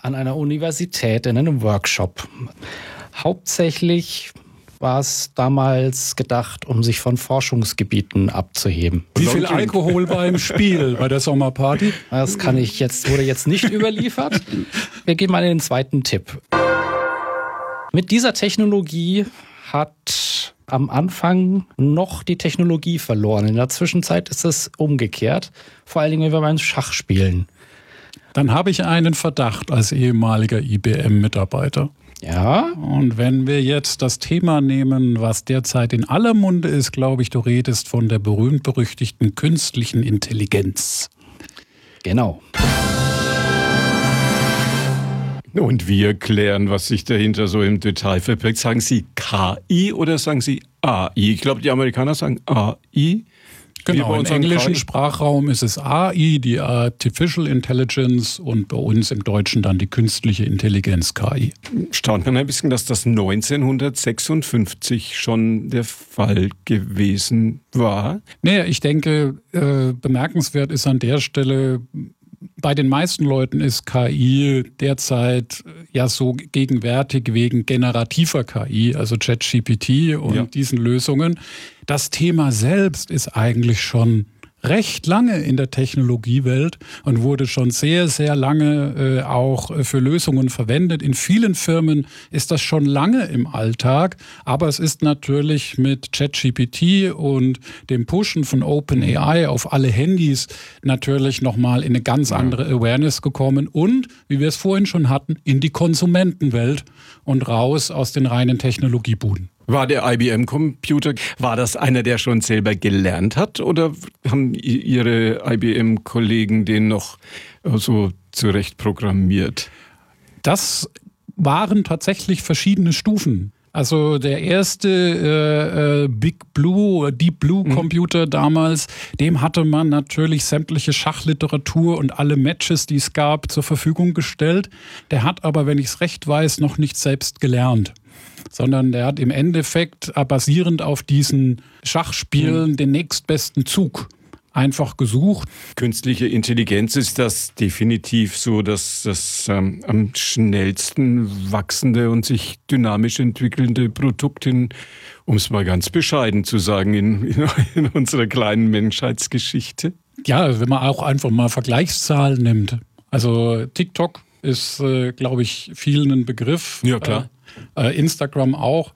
an einer Universität in einem Workshop. Hauptsächlich war es damals gedacht, um sich von Forschungsgebieten abzuheben. Wie viel Alkohol beim Spiel bei der Sommerparty? Das wurde jetzt nicht überliefert. Wir gehen mal in den zweiten Tipp. Mit dieser Technologie hat am Anfang noch die Technologie verloren. In der Zwischenzeit ist es umgekehrt. Vor allen Dingen, wenn wir beim Schach spielen. Dann habe ich einen Verdacht als ehemaliger IBM-Mitarbeiter. Ja. Und wenn wir jetzt das Thema nehmen, was derzeit in aller Munde ist, glaube ich, du redest von der berühmt-berüchtigten künstlichen Intelligenz. Genau. Und wir klären, was sich dahinter so im Detail verbirgt. Sagen Sie KI oder sagen Sie AI? Ich glaube, die Amerikaner sagen AI. Genau, im englischen Sprachraum ist es AI, die Artificial Intelligence, und bei uns im Deutschen dann die künstliche Intelligenz, KI. Staunt man ein bisschen, dass das 1956 schon der Fall gewesen war? Naja, ich denke, bemerkenswert ist an der Stelle, bei den meisten Leuten ist KI derzeit ja so gegenwärtig wegen generativer KI, also ChatGPT und diesen Lösungen. Das Thema selbst ist eigentlich schon recht lange in der Technologiewelt und wurde schon sehr, sehr lange auch für Lösungen verwendet. In vielen Firmen ist das schon lange im Alltag, aber es ist natürlich mit ChatGPT und dem Pushen von OpenAI auf alle Handys natürlich nochmal in eine ganz andere Awareness gekommen und, wie wir es vorhin schon hatten, in die Konsumentenwelt und raus aus den reinen Technologiebuden. War der IBM-Computer, war das einer, der schon selber gelernt hat, oder haben Ihre IBM-Kollegen den noch so zurecht programmiert? Das waren tatsächlich verschiedene Stufen. Also der erste Deep Blue Computer damals, dem hatte man natürlich sämtliche Schachliteratur und alle Matches, die es gab, zur Verfügung gestellt. Der hat aber, wenn ich es recht weiß, noch nicht selbst gelernt, sondern der hat im Endeffekt basierend auf diesen Schachspielen den nächstbesten Zug einfach gesucht. Künstliche Intelligenz ist das definitiv so das am schnellsten wachsende und sich dynamisch entwickelnde Produkt, um es mal ganz bescheiden zu sagen, in unserer kleinen Menschheitsgeschichte. Ja, wenn man auch einfach mal Vergleichszahlen nimmt. Also TikTok ist, glaube ich, vielen ein Begriff. Ja, klar. Instagram auch.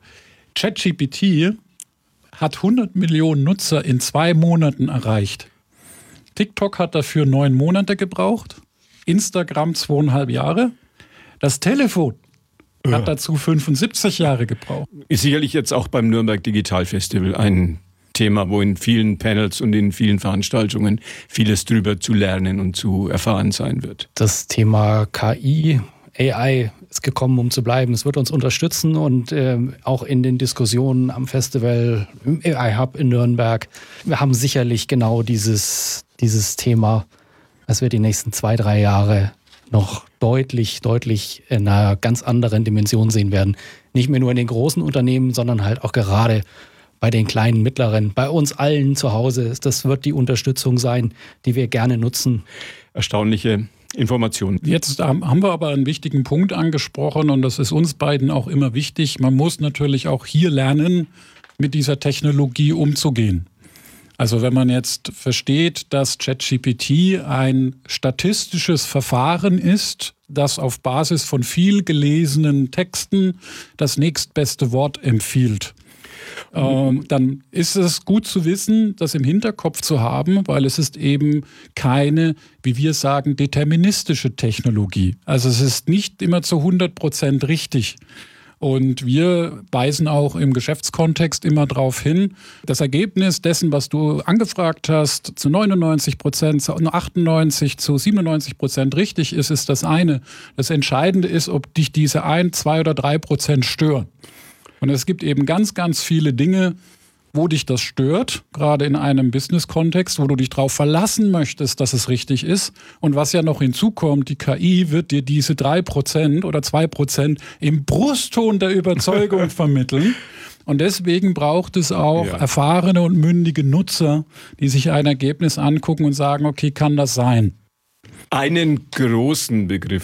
ChatGPT hat 100 Millionen Nutzer in 2 Monaten erreicht. TikTok hat dafür 9 Monate gebraucht, Instagram 2,5 Jahre. Das Telefon hat dazu 75 Jahre gebraucht. Ist sicherlich jetzt auch beim Nürnberg Digital Festival ein Thema, wo in vielen Panels und in vielen Veranstaltungen vieles drüber zu lernen und zu erfahren sein wird. Das Thema KI, AI ist gekommen, um zu bleiben. Es wird uns unterstützen und auch in den Diskussionen am Festival, im AI Hub in Nürnberg. Wir haben sicherlich genau dieses Thema, das wir die nächsten 2-3 Jahre noch deutlich in einer ganz anderen Dimension sehen werden. Nicht mehr nur in den großen Unternehmen, sondern halt auch gerade bei den kleinen, mittleren, bei uns allen zu Hause. Das wird die Unterstützung sein, die wir gerne nutzen. Erstaunliche Informationen. Jetzt haben wir aber einen wichtigen Punkt angesprochen und das ist uns beiden auch immer wichtig. Man muss natürlich auch hier lernen, mit dieser Technologie umzugehen. Also wenn man jetzt versteht, dass ChatGPT ein statistisches Verfahren ist, das auf Basis von viel gelesenen Texten das nächstbeste Wort empfiehlt, dann ist es gut zu wissen, das im Hinterkopf zu haben, weil es ist eben keine, wie wir sagen, deterministische Technologie. Also es ist nicht immer zu 100% richtig. Und wir weisen auch im Geschäftskontext immer darauf hin, das Ergebnis dessen, was du angefragt hast, zu 99%, zu 98%, zu 97% richtig ist, ist das eine. Das Entscheidende ist, ob dich diese 1, 2 oder 3% stören. Und es gibt eben ganz, ganz viele Dinge, wo dich das stört, gerade in einem Business-Kontext, wo du dich darauf verlassen möchtest, dass es richtig ist. Und was ja noch hinzukommt, die KI wird dir diese 3% oder 2% im Brustton der Überzeugung vermitteln. Und deswegen braucht es auch erfahrene und mündige Nutzer, die sich ein Ergebnis angucken und sagen, okay, kann das sein? Einen großen Begriff